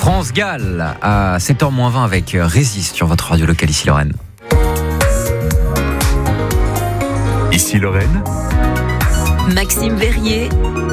France-Galles à 7h-20 avec Résiste sur votre radio locale ici Lorraine. Ici Lorraine. Maxime Verrier.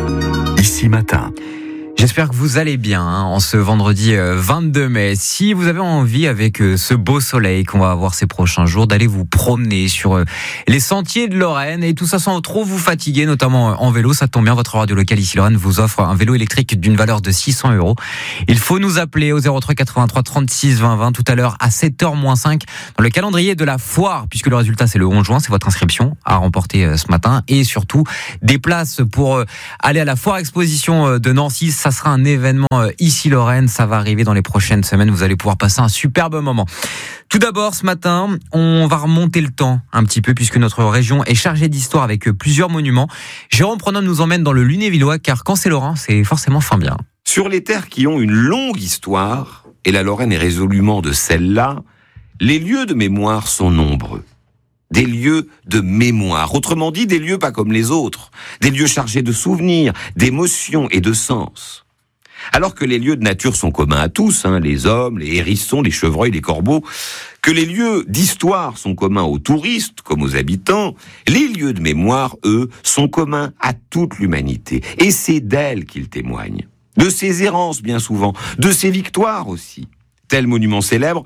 Ici Matin. J'espère que vous allez bien en ce vendredi 22 mai. Si vous avez envie, avec ce beau soleil qu'on va avoir ces prochains jours, d'aller vous promener sur les sentiers de Lorraine et tout ça sans trop vous fatiguer, notamment en vélo, ça tombe bien, votre radio locale ici Lorraine vous offre un vélo électrique d'une valeur de 600 €. Il faut nous appeler au 03 83 36 20 20 tout à l'heure à 7h-5 dans le calendrier de la foire, puisque le résultat c'est le 11 juin, c'est votre inscription à remporter ce matin, et surtout des places pour aller à la foire exposition de Nancy. Ça sera un événement ici Lorraine, ça va arriver dans les prochaines semaines, vous allez pouvoir passer un superbe moment. Tout d'abord, ce matin, on va remonter le temps un petit peu, puisque notre région est chargée d'histoire avec plusieurs monuments. Jérôme Pronom nous emmène dans le Lunévillois, car quand c'est Lorrain, c'est forcément fin bien. Sur les terres qui ont une longue histoire, et la Lorraine est résolument de celle-là, les lieux de mémoire sont nombreux. Des lieux de mémoire, autrement dit des lieux pas comme les autres, des lieux chargés de souvenirs, d'émotions et de sens. Alors que les lieux de nature sont communs à tous, les hommes, les hérissons, les chevreuils, les corbeaux, que les lieux d'histoire sont communs aux touristes comme aux habitants, les lieux de mémoire, eux, sont communs à toute l'humanité. Et c'est d'elle qu'ils témoignent. De ses errances, bien souvent, de ses victoires aussi. Tel monument célèbre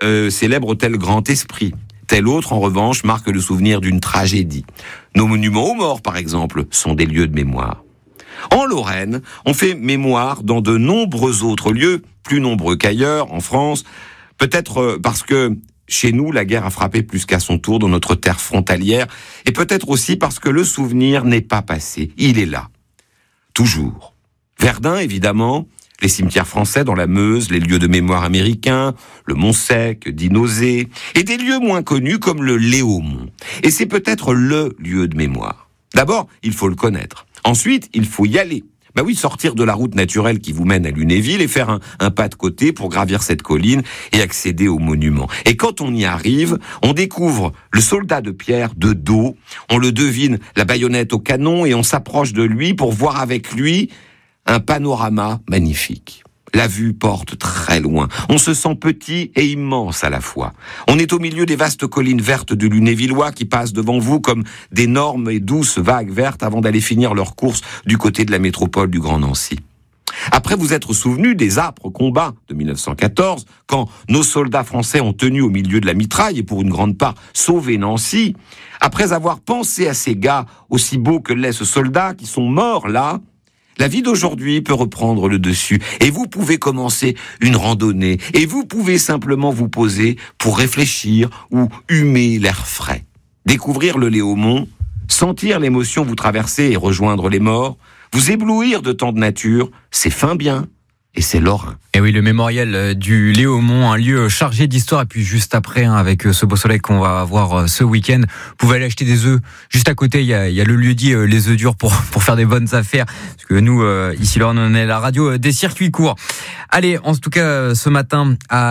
tel grand esprit. Tel autre, en revanche, marque le souvenir d'une tragédie. Nos monuments aux morts, par exemple, sont des lieux de mémoire. En Lorraine, on fait mémoire dans de nombreux autres lieux, plus nombreux qu'ailleurs, en France, peut-être parce que chez nous, la guerre a frappé plus qu'à son tour dans notre terre frontalière, et peut-être aussi parce que le souvenir n'est pas passé, il est là. Toujours. Verdun, évidemment, les cimetières français dans la Meuse, les lieux de mémoire américains, le Mont-Sec, Dinozé, et des lieux moins connus comme le Léaumont. Et c'est peut-être le lieu de mémoire. D'abord, il faut le connaître. Ensuite, il faut y aller. Sortir de la route naturelle qui vous mène à Lunéville et faire un pas de côté pour gravir cette colline et accéder au monument. Et quand on y arrive, on découvre le soldat de pierre de dos, on le devine la baïonnette au canon et on s'approche de lui pour voir avec lui un panorama magnifique. La vue porte très loin. On se sent petit et immense à la fois. On est au milieu des vastes collines vertes du Lunévillois qui passent devant vous comme d'énormes et douces vagues vertes avant d'aller finir leur course du côté de la métropole du Grand Nancy. Après vous être souvenu des âpres combats de 1914, quand nos soldats français ont tenu au milieu de la mitraille et pour une grande part sauvé Nancy, après avoir pensé à ces gars aussi beaux que l'est ce soldat qui sont morts là, la vie d'aujourd'hui peut reprendre le dessus et vous pouvez commencer une randonnée et vous pouvez simplement vous poser pour réfléchir ou humer l'air frais. Découvrir le Léaumont, sentir l'émotion vous traverser et rejoindre les morts, vous éblouir de tant de nature, c'est fin bien et c'est Lorrain. Et oui, le mémorial du Léaumont, un lieu chargé d'histoire. Et puis juste après, avec ce beau soleil qu'on va avoir ce week-end, vous pouvez aller acheter des œufs. Juste à côté, il y a le lieu dit les œufs durs pour faire des bonnes affaires. Parce que nous, ici, là, on est la radio des circuits courts. Allez, en tout cas, ce matin, à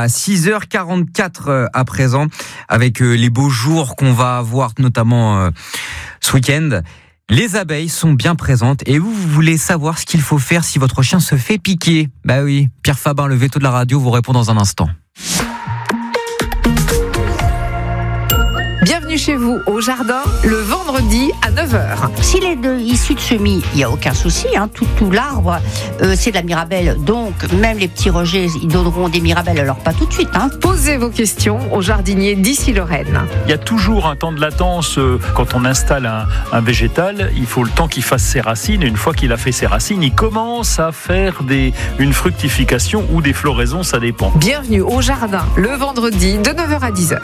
6h44 à présent, avec les beaux jours qu'on va avoir, notamment ce week-end, les abeilles sont bien présentes et vous voulez savoir ce qu'il faut faire si votre chien se fait piquer. Bah oui, Pierre Fabin, le veto de la radio, vous répond dans un instant. Bienvenue chez vous au jardin le vendredi à 9h. S'il est issu de semis, il n'y a aucun souci. Tout l'arbre, c'est de la mirabelle. Donc, même les petits rejets, ils donneront des mirabelles. Alors, pas tout de suite. Posez vos questions au jardinier d'ici Lorraine. Il y a toujours un temps de latence. Quand on installe un végétal, il faut le temps qu'il fasse ses racines. Et une fois qu'il a fait ses racines, il commence à faire une fructification ou des floraisons, ça dépend. Bienvenue au jardin le vendredi de 9h à 10h.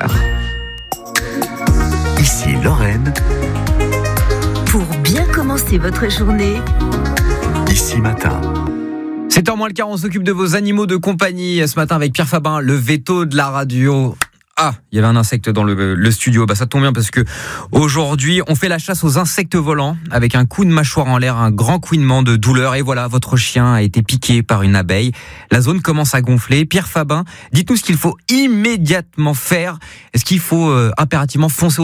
Ici Lorraine. Pour bien commencer votre journée. Ici Matin. 7h-15, on s'occupe de vos animaux de compagnie ce matin avec Pierre Fabin, le veto de la radio. Ah, il y avait un insecte dans le studio. Ça tombe bien parce que aujourd'hui, on fait la chasse aux insectes volants avec un coup de mâchoire en l'air, un grand couinement de douleur. Et voilà, votre chien a été piqué par une abeille. La zone commence à gonfler. Pierre Fabin, dites-nous ce qu'il faut immédiatement faire. Est-ce qu'il faut impérativement foncer aux urgences ?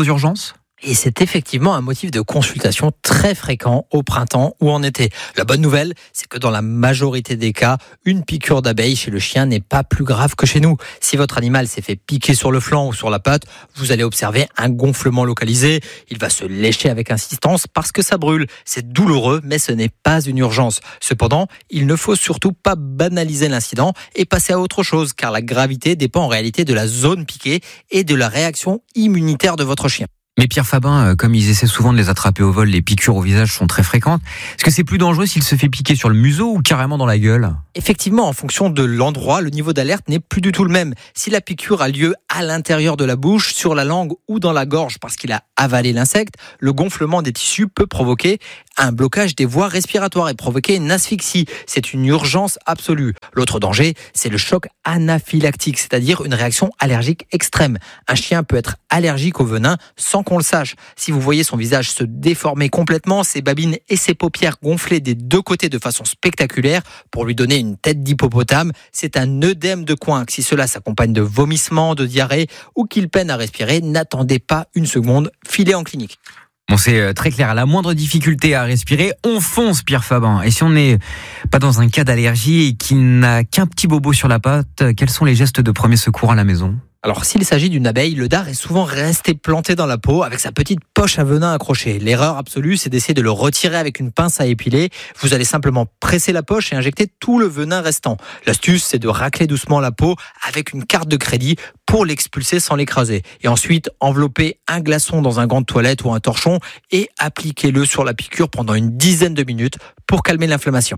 Et c'est effectivement un motif de consultation très fréquent au printemps ou en été. La bonne nouvelle, c'est que dans la majorité des cas, une piqûre d'abeille chez le chien n'est pas plus grave que chez nous. Si votre animal s'est fait piquer sur le flanc ou sur la patte, vous allez observer un gonflement localisé. Il va se lécher avec insistance parce que ça brûle. C'est douloureux, mais ce n'est pas une urgence. Cependant, il ne faut surtout pas banaliser l'incident et passer à autre chose, car la gravité dépend en réalité de la zone piquée et de la réaction immunitaire de votre chien. Mais Pierre Fabin, comme ils essaient souvent de les attraper au vol, les piqûres au visage sont très fréquentes. Est-ce que c'est plus dangereux s'il se fait piquer sur le museau ou carrément dans la gueule ? Effectivement, en fonction de l'endroit, le niveau d'alerte n'est plus du tout le même. Si la piqûre a lieu à l'intérieur de la bouche, sur la langue ou dans la gorge parce qu'il a avalé l'insecte, le gonflement des tissus peut provoquer un blocage des voies respiratoires et provoquer une asphyxie. C'est une urgence absolue. L'autre danger, c'est le choc anaphylactique, c'est-à-dire une réaction allergique extrême. Un chien peut être allergique au venin sans qu'on le sache. Si vous voyez son visage se déformer complètement, ses babines et ses paupières gonfler des deux côtés de façon spectaculaire pour lui donner une tête d'hippopotame, c'est un œdème de coinque. Si cela s'accompagne de vomissements, de diarrhée ou qu'il peine à respirer, n'attendez pas une seconde, filez en clinique. Bon, c'est très clair. À la moindre difficulté à respirer, on fonce, Pierre Fabin. Et si on n'est pas dans un cas d'allergie et qu'il n'a qu'un petit bobo sur la patte, quels sont les gestes de premier secours à la maison ? Alors, s'il s'agit d'une abeille, le dard est souvent resté planté dans la peau avec sa petite poche à venin accrochée. L'erreur absolue, c'est d'essayer de le retirer avec une pince à épiler. Vous allez simplement presser la poche et injecter tout le venin restant. L'astuce, c'est de racler doucement la peau avec une carte de crédit pour l'expulser sans l'écraser. Et ensuite, envelopper un glaçon dans un gant de toilette ou un torchon et appliquez-le sur la piqûre pendant une dizaine de minutes pour calmer l'inflammation.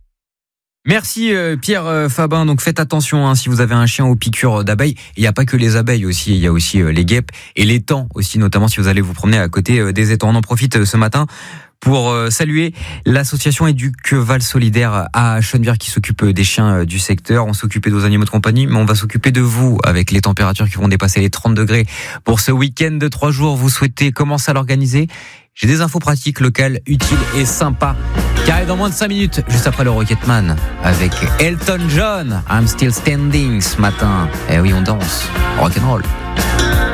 Merci Pierre Fabin. Donc faites attention si vous avez un chien aux piqûres d'abeilles. Il n'y a pas que les abeilles aussi, il y a aussi les guêpes et les étangs aussi, notamment si vous allez vous promener à côté des étangs. On en profite ce matin pour saluer l'association Éduc-Val Solidaire à Chenevière qui s'occupe des chiens du secteur. On s'occupait de vos animaux de compagnie, mais on va s'occuper de vous avec les températures qui vont dépasser les 30 degrés pour ce week-end de 3 jours. Vous souhaitez commencer à l'organiser ? J'ai des infos pratiques, locales, utiles et sympas. Qui arrive dans moins de 5 minutes, juste après le Rocketman, avec Elton John. I'm still standing ce matin. Eh oui, on danse. Rock'n'roll.